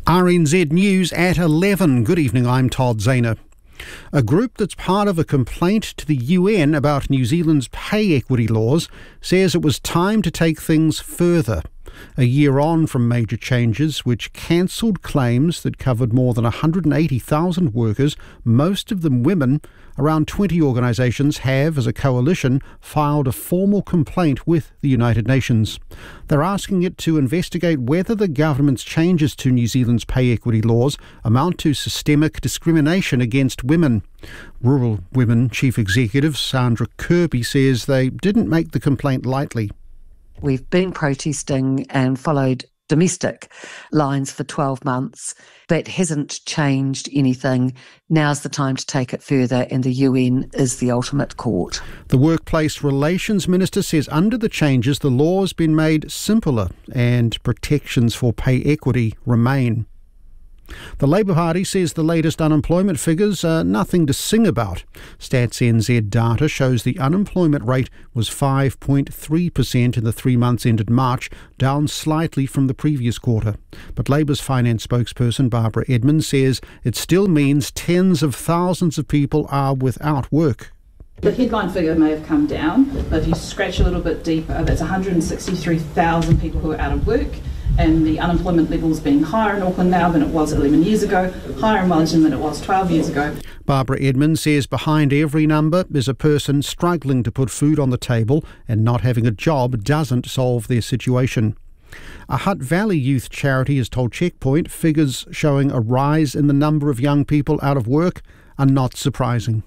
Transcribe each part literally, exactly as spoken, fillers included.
R N Z News at eleven. Good evening, I'm Todd Zahner. A group that's part of a complaint to the U N about New Zealand's pay equity laws says it was time to take things further. A year on from major changes which cancelled claims that covered more than one hundred eighty thousand workers, most of them women, around twenty organisations have, as a coalition, filed a formal complaint with the United Nations. They're asking it to investigate whether the government's changes to New Zealand's pay equity laws amount to systemic discrimination against women. Rural Women Chief Executive Sandra Kirby says they didn't make the complaint lightly. We've been protesting and followed domestic lines for twelve months. That hasn't changed anything. Now's the time to take it further, and the U N is the ultimate court. The Workplace Relations Minister says under the changes the law's been made simpler and protections for pay equity remain. The Labour Party says the latest unemployment figures are nothing to sing about. Stats N Z data shows the unemployment rate was five point three percent in the three months ended March, down slightly from the previous quarter. But Labour's finance spokesperson Barbara Edmonds says it still means tens of thousands of people are without work. The headline figure may have come down, but if you scratch a little bit deeper, that's one hundred sixty-three thousand people who are out of work. And the unemployment levels being higher in Auckland now than it was eleven years ago, higher in Wellington than it was twelve years ago. Barbara Edmonds says behind every number is a person struggling to put food on the table, and not having a job doesn't solve their situation. A Hutt Valley youth charity has told Checkpoint figures showing a rise in the number of young people out of work are not surprising.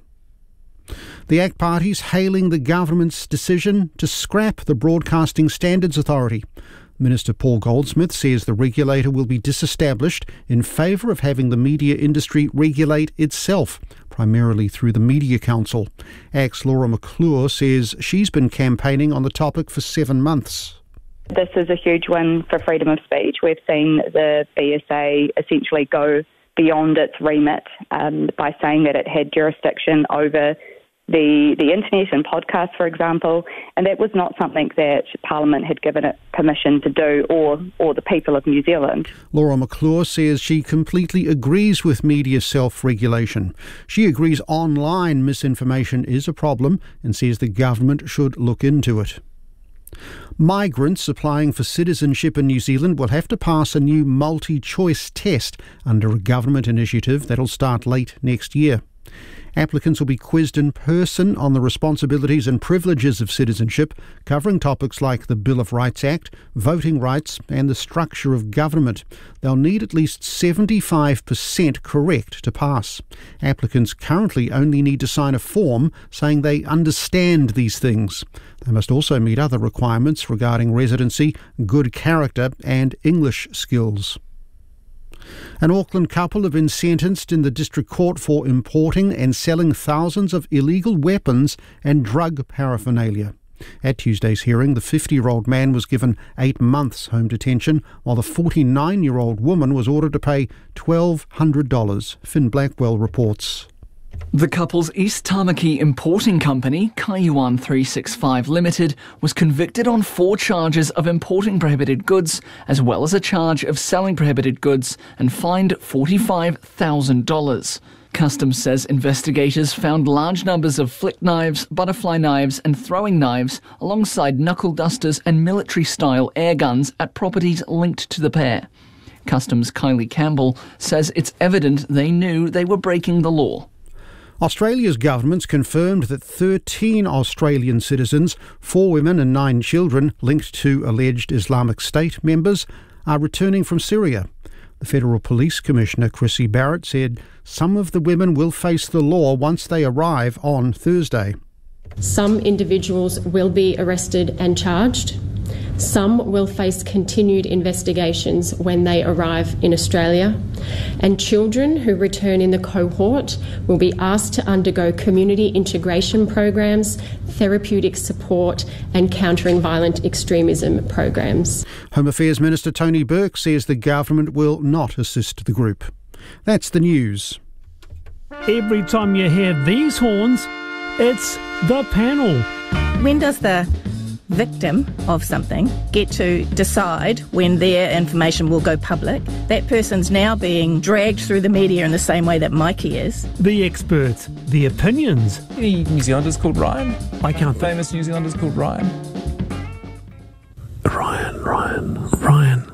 The A C T party's hailing the government's decision to scrap the Broadcasting Standards Authority. Minister Paul Goldsmith says the regulator will be disestablished in favour of having the media industry regulate itself, primarily through the Media Council. A C T's Laura McClure says she's been campaigning on the topic for seven months. This is a huge win for freedom of speech. We've seen the B S A essentially go beyond its remit um, by saying that it had jurisdiction over the the internet and podcasts, for example, and that was not something that Parliament had given it permission to do, or or the people of New Zealand. Laura McClure says she completely agrees with media self-regulation. She agrees online misinformation is a problem and says the government should look into it. Migrants applying for citizenship in New Zealand will have to pass a new multi-choice test under a government initiative that'll start late next year. Applicants will be quizzed in person on the responsibilities and privileges of citizenship, covering topics like the Bill of Rights Act, voting rights and the structure of government. They'll need at least seventy-five percent correct to pass. Applicants currently only need to sign a form saying they understand these things. They must also meet other requirements regarding residency, good character and English skills. An Auckland couple have been sentenced in the District Court for importing and selling thousands of illegal weapons and drug paraphernalia. At Tuesday's hearing, the fifty-year-old man was given eight months home detention, while the forty-nine-year-old woman was ordered to pay twelve hundred dollars. Finn Blackwell reports. The couple's East Tamaki importing company, Kaiwan three sixty-five Limited, was convicted on four charges of importing prohibited goods, as well as a charge of selling prohibited goods, and fined forty-five thousand dollars. Customs says investigators found large numbers of flick knives, butterfly knives and throwing knives, alongside knuckle dusters and military-style air guns at properties linked to the pair. Customs' Kylie Campbell says it's evident they knew they were breaking the law. Australia's government's confirmed that thirteen Australian citizens, four women and nine children linked to alleged Islamic State members, are returning from Syria. The Federal Police Commissioner Chrissy Barrett said some of the women will face the law once they arrive on Thursday. Some individuals will be arrested and charged. Some will face continued investigations when they arrive in Australia, and children who return in the cohort will be asked to undergo community integration programs, therapeutic support and countering violent extremism programs. Home Affairs Minister Tony Burke says the government will not assist the group. That's the news. Every time you hear these horns, it's the panel. When does the victim of something get to decide when their information will go public. That person's now being dragged through the media in the same way that Mikey is. The experts, the opinions. Any New Zealanders called Ryan? I can't think. Famous New Zealanders called Ryan? Ryan, Ryan, Ryan.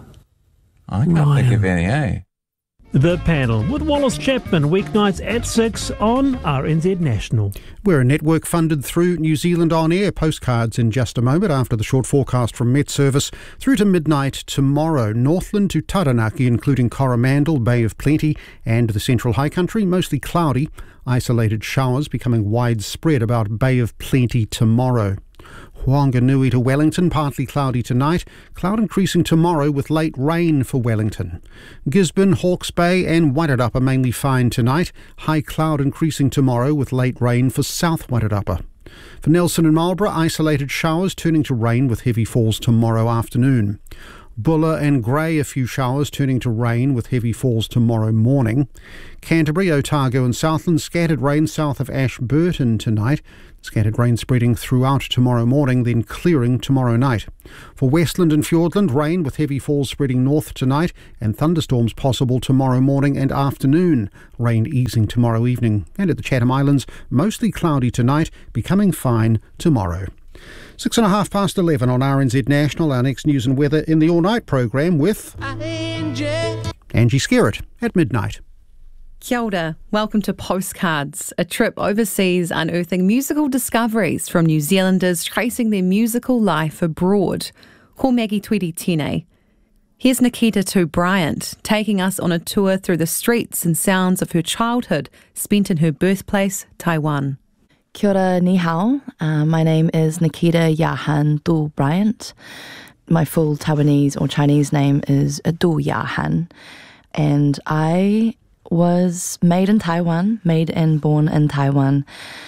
I can't Ryan. think of any, eh? The Panel with Wallace Chapman, weeknights at six on R N Z National. We're a network funded through New Zealand On Air. Postcards in just a moment after the short forecast from Met Service. Through to midnight tomorrow. Northland to Taranaki, including Coromandel, Bay of Plenty and the Central High Country, mostly cloudy. Isolated showers becoming widespread about Bay of Plenty tomorrow. Whanganui to Wellington, partly cloudy tonight. Cloud increasing tomorrow with late rain for Wellington. Gisborne, Hawke's Bay and Wairarapa mainly fine tonight. High cloud increasing tomorrow with late rain for South Wairarapa. For Nelson and Marlborough, isolated showers turning to rain with heavy falls tomorrow afternoon. Buller and Grey, a few showers turning to rain with heavy falls tomorrow morning. Canterbury, Otago and Southland, scattered rain south of Ashburton tonight. Scattered rain spreading throughout tomorrow morning, then clearing tomorrow night. For Westland and Fiordland, rain with heavy falls spreading north tonight and thunderstorms possible tomorrow morning and afternoon. Rain easing tomorrow evening. And at the Chatham Islands, mostly cloudy tonight, becoming fine tomorrow. Six and a half past eleven on R N Z National. Our next news and weather in the all-night programme with Angie Skerritt at midnight. Kia ora. Welcome to Postcards, a trip overseas unearthing musical discoveries from New Zealanders tracing their musical life abroad. Ko Maggie Tweedy Tine. Here's Nikita Tu Bryant taking us on a tour through the streets and sounds of her childhood spent in her birthplace, Taiwan. Kia ora, ni hao. Uh, my name is Nikita Yahan Tu Bryant. My full Taiwanese or Chinese name is Du Yahan. And I was made in Taiwan, made and born in Taiwan.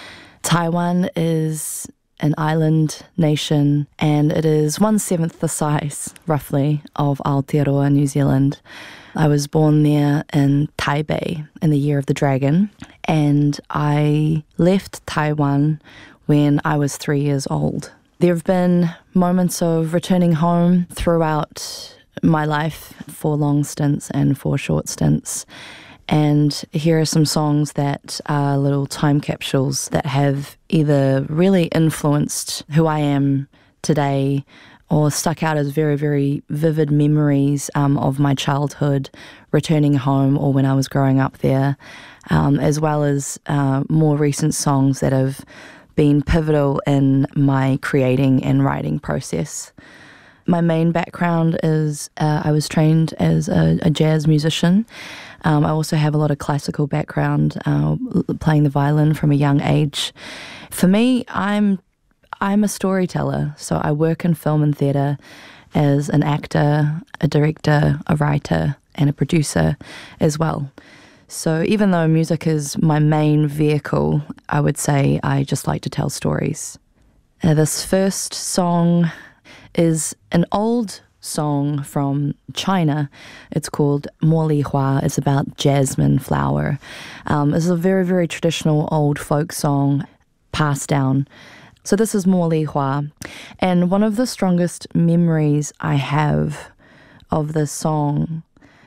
Taiwan is an island nation and it is one-seventh the size, roughly, of Aotearoa, New Zealand. I was born there in Taipei in the year of the dragon, and I left Taiwan when I was three years old. There have been moments of returning home throughout my life, for long stints and for short stints. And here are some songs that are little time capsules that have either really influenced who I am today or stuck out as very, very vivid memories um, of my childhood, returning home or when I was growing up there, um, as well as uh, more recent songs that have been pivotal in my creating and writing process. My main background is uh, I was trained as a, a jazz musician. Um, I also have a lot of classical background, uh, playing the violin from a young age. For me, I'm I'm a storyteller, so I work in film and theatre as an actor, a director, a writer, and a producer as well. So even though music is my main vehicle, I would say I just like to tell stories. Uh, this first song is an old song from China. It's called Mo Li Hua. It's about jasmine flower. Um, it's a very, very traditional old folk song passed down. So this is Mo Li Hua. And one of the strongest memories I have of this song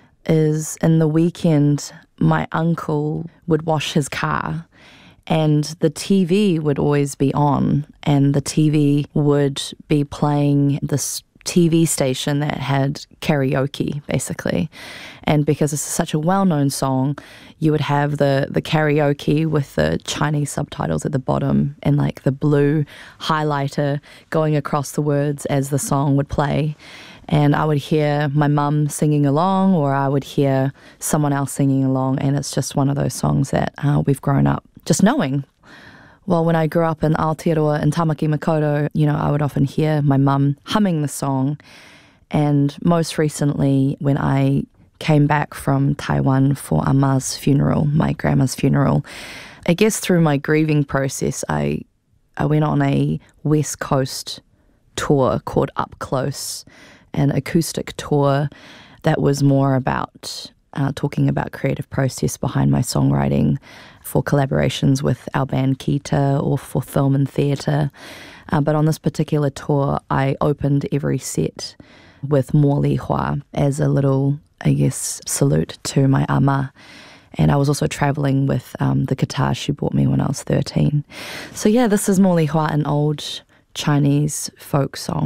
is in the weekend, my uncle would wash his car and the T V would always be on, and the T V would be playing this T V station that had karaoke, basically. And because this is such a well-known song, you would have the, the karaoke with the Chinese subtitles at the bottom and like the blue highlighter going across the words as the song would play. And I would hear my mum singing along, or I would hear someone else singing along, and it's just one of those songs that uh, we've grown up just knowing. Well, when I grew up in Aotearoa and Tamaki Makaurau, you know, I would often hear my mum humming the song. And most recently, when I came back from Taiwan for Ama's funeral, my grandma's funeral, I guess through my grieving process, I I went on a West Coast tour called Up Close, an acoustic tour that was more about uh, talking about creative process behind my songwriting for collaborations with our band Kita or for film and theatre. Uh, but on this particular tour, I opened every set with Mo Li Hua as a little, I guess, salute to my ama. And I was also travelling with um, the guitar she bought me when I was thirteen. So yeah, this is Mo Li Hua, an old Chinese folk song.